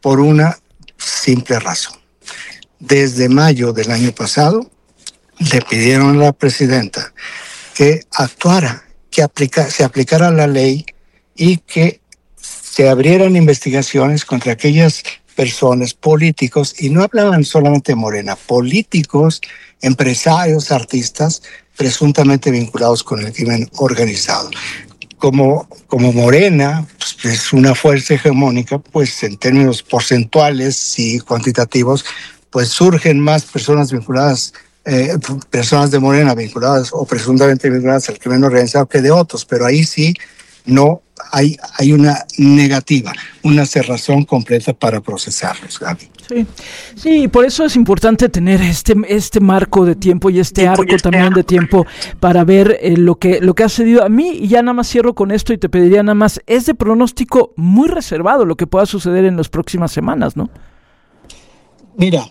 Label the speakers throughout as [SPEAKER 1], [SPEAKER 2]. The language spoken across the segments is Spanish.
[SPEAKER 1] por una simple razón. Desde mayo del año pasado le pidieron a la presidenta que actuara, que se aplicara la ley y que se abrieran investigaciones contra aquellas personas, políticos, y no hablaban solamente de Morena, políticos, empresarios, artistas, presuntamente vinculados con el crimen organizado. Como Morena pues, es una fuerza hegemónica, pues en términos porcentuales y cuantitativos, pues surgen más personas vinculadas, personas de Morena vinculadas o presuntamente vinculadas al crimen organizado que de otros, pero ahí sí no hay una negativa, una cerrazón completa para procesarlos, Gaby.
[SPEAKER 2] Sí, por eso es importante tener este marco de tiempo y este arco también de tiempo para ver lo que ha sucedido. A mí, y ya nada más cierro con esto y te pediría nada más, es de pronóstico muy reservado lo que pueda suceder en las próximas semanas, ¿no?
[SPEAKER 1] Mira,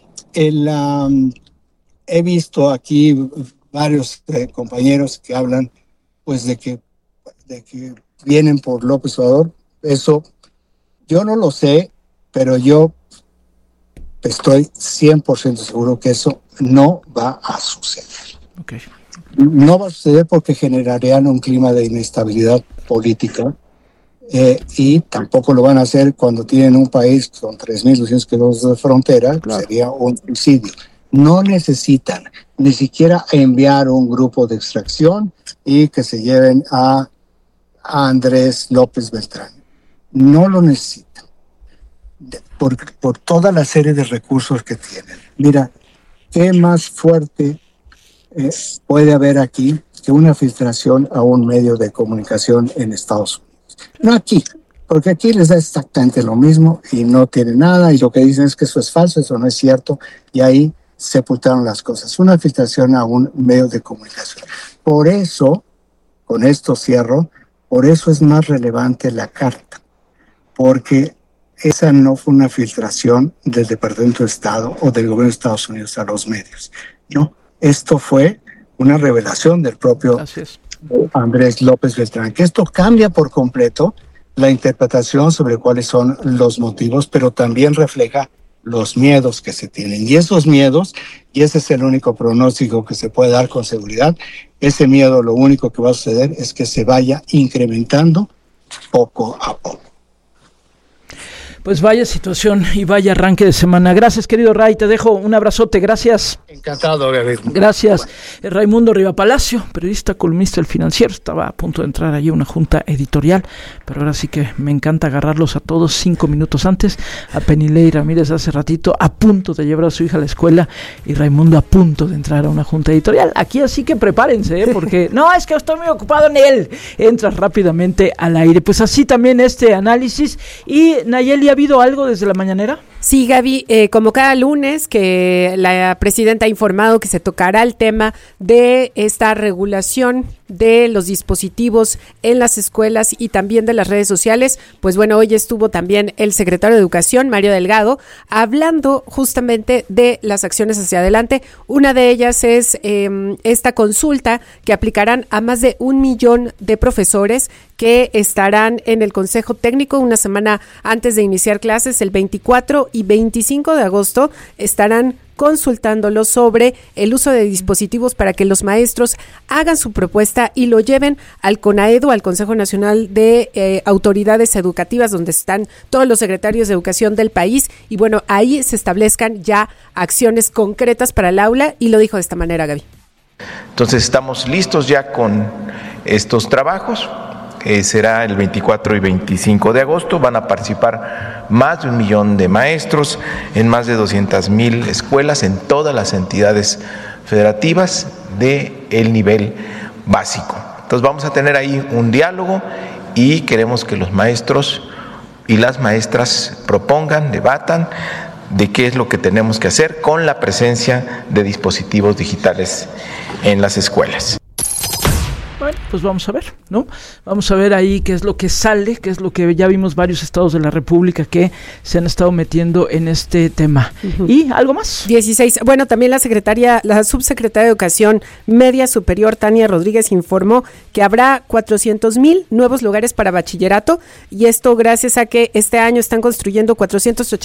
[SPEAKER 1] he visto aquí varios compañeros que hablan pues de que vienen por López Obrador. Eso yo no lo sé, pero yo estoy 100% seguro que eso no va a suceder.
[SPEAKER 2] Okay.
[SPEAKER 1] No va a suceder porque generarían un clima de inestabilidad política y tampoco lo van a hacer cuando tienen un país con 3.200 kilómetros de frontera. Claro. Sería un suicidio. No necesitan ni siquiera enviar un grupo de extracción y que se lleven a Andrés López Beltrán. No lo necesitan por toda la serie de recursos que tienen. Mira, ¿qué más fuerte puede haber aquí que una filtración a un medio de comunicación en Estados Unidos? No aquí, porque aquí les da exactamente lo mismo y no tiene nada, y lo que dicen es que eso es falso, eso no es cierto, y ahí sepultaron las cosas. Una filtración a un medio de comunicación. Por eso, con esto cierro, por eso es más relevante la carta, porque esa no fue una filtración del Departamento de Estado o del gobierno de Estados Unidos a los medios. No, esto fue una revelación del propio Andrés López Beltrán, que esto cambia por completo la interpretación sobre cuáles son los motivos, pero también refleja los miedos que se tienen. Y esos miedos, y ese es el único pronóstico que se puede dar con seguridad, ese miedo lo único que va a suceder es que se vaya incrementando poco a poco.
[SPEAKER 2] Pues vaya situación y vaya arranque de semana. Gracias, querido Ray, te dejo un abrazote, gracias.
[SPEAKER 1] Encantado, Gabriel.
[SPEAKER 2] Gracias. Raimundo Rivapalacio, periodista, columnista del Financiero, estaba a punto de entrar allí a una junta editorial, pero ahora sí que me encanta agarrarlos a todos 5 minutos antes. A Penilei Ramírez hace ratito a punto de llevar a su hija a la escuela y Raimundo a punto de entrar a una junta editorial. Aquí así que prepárense, porque no, es que estoy muy ocupado en él. Entras rápidamente al aire. Pues así también este análisis. Y Nayeli, ¿ha habido algo desde la mañanera?
[SPEAKER 3] Sí, Gaby, como cada lunes que la presidenta ha informado que se tocará el tema de esta regulación de los dispositivos en las escuelas y también de las redes sociales, pues bueno, hoy estuvo también el secretario de Educación, Mario Delgado, hablando justamente de las acciones hacia adelante. Una de ellas es esta consulta que aplicarán a más de 1 millón de profesores que estarán en el Consejo Técnico una semana antes de iniciar clases, el 24 y 25 de agosto, estarán consultándolos sobre el uso de dispositivos para que los maestros hagan su propuesta y lo lleven al CONAEDU, al Consejo Nacional de Autoridades Educativas, donde están todos los secretarios de educación del país, y bueno, ahí se establezcan ya acciones concretas para el aula, y lo dijo de esta manera, Gaby.
[SPEAKER 4] Entonces estamos listos ya con estos trabajos. Será el 24 y 25 de agosto, van a participar más de 1 millón de maestros en más de 200,000 escuelas en todas las entidades federativas del nivel básico. Entonces vamos a tener ahí un diálogo y queremos que los maestros y las maestras propongan, debatan de qué es lo que tenemos que hacer con la presencia de dispositivos digitales en las escuelas.
[SPEAKER 2] Bueno, pues vamos a ver, ¿no? Vamos a ver ahí qué es lo que sale, qué es lo que ya vimos varios estados de la República que se han estado metiendo en este tema. Uh-huh. ¿Y algo más?
[SPEAKER 3] 16. Bueno, también la subsecretaria de Educación Media Superior, Tania Rodríguez, informó que habrá 400,000 nuevos lugares para bachillerato, y esto gracias a que este año están construyendo 480